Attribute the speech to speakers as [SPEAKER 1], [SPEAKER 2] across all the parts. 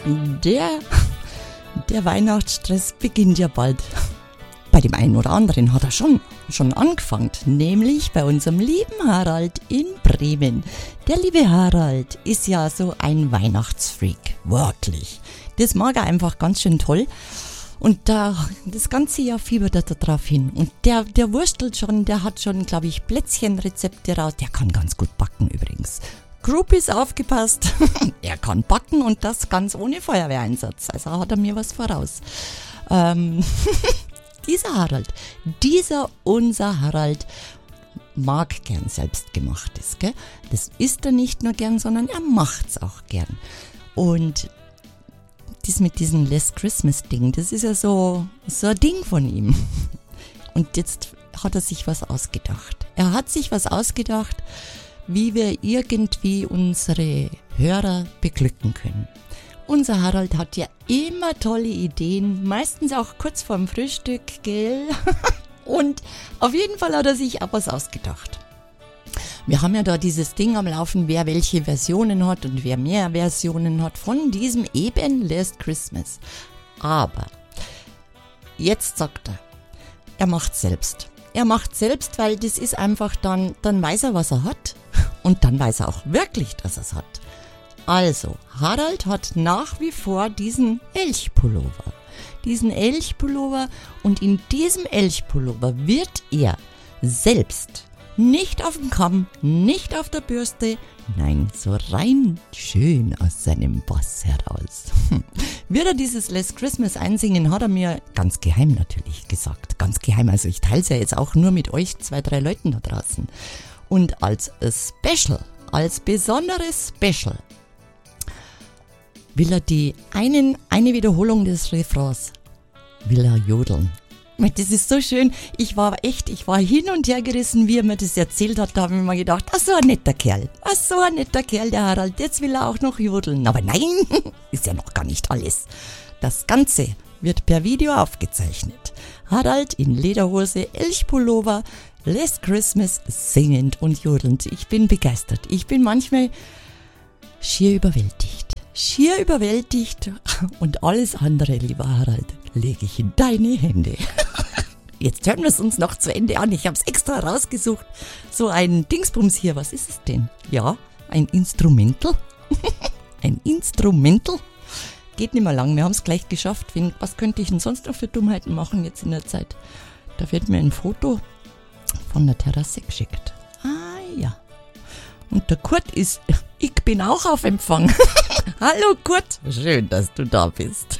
[SPEAKER 1] Der Weihnachtsstress beginnt ja bald. Bei dem einen oder anderen hat er schon angefangen, nämlich bei unserem lieben Harald in Bremen. Der liebe Harald ist ja so ein Weihnachtsfreak, wirklich. Das mag er einfach ganz schön toll. Und das ganze Jahr fiebert er da drauf hin. Und der wurstelt schon, der hat schon, glaube ich, Plätzchenrezepte raus. Der kann ganz gut backen übrigens. Groupies, aufgepasst, er kann backen und das ganz ohne Feuerwehreinsatz. Also hat er mir was voraus. Unser Harald mag gern Selbstgemachtes, gell? Das isst er nicht nur gern, sondern er macht's auch gern. Und das mit diesem Last Christmas Ding, das ist ja so ein Ding von ihm. Und jetzt hat er sich was ausgedacht. Er hat sich was ausgedacht, wie wir irgendwie unsere Hörer beglücken können. Unser Harald hat ja immer tolle Ideen, meistens auch kurz vorm Frühstück, gell? Und auf jeden Fall hat er sich auch was ausgedacht. Wir haben ja da dieses Ding am Laufen, wer welche Versionen hat und wer mehr Versionen hat von diesem eben Last Christmas. Aber jetzt sagt er macht selbst. Er macht selbst, weil das ist einfach dann weiß er, was er hat und dann weiß er auch wirklich, dass er es hat. Also, Harald hat nach wie vor diesen Elchpullover. Und in diesem Elchpullover wird er selbst nicht auf dem Kamm, nicht auf der Bürste, nein, so rein schön aus seinem Bass heraus. Wird er dieses Last Christmas einsingen, hat er mir ganz geheim natürlich gesagt. Ganz geheim, also ich teile es ja jetzt auch nur mit euch 2, 3 Leuten da draußen. Und als Special, als besonderes Special, will er eine Wiederholung des Refrains, will er jodeln. Das ist so schön. Ich war hin und her gerissen, wie er mir das erzählt hat. Da habe ich mir gedacht, so ein netter Kerl, der Harald. Jetzt will er auch noch jodeln. Aber nein, ist ja noch gar nicht alles. Das Ganze wird per Video aufgezeichnet. Harald in Lederhose, Elchpullover, Last Christmas singend und jodelnd. Ich bin begeistert. Ich bin manchmal schier überwältigt. Und alles andere, lieber Harald, lege ich in deine Hände. Jetzt hören wir es uns noch zu Ende an. Ich habe es extra rausgesucht. So ein Dingsbums hier. Was ist es denn? Ja, ein Instrumental. Ein Instrumental. Geht nicht mehr lang. Wir haben es gleich geschafft. Was könnte ich denn sonst noch für Dummheiten machen jetzt in der Zeit? Da wird mir ein Foto von der Terrasse geschickt. Ah ja. Und der Kurt ist... Ich bin auch auf Empfang. Hallo Kurt. Schön, dass du da bist.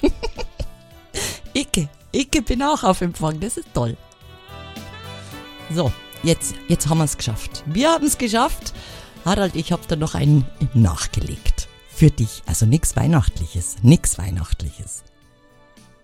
[SPEAKER 1] Ich bin auch auf Empfang. Das ist toll. So, jetzt haben wir es geschafft. Wir haben es geschafft. Harald, ich habe da noch einen nachgelegt. Für dich. Also nichts Weihnachtliches.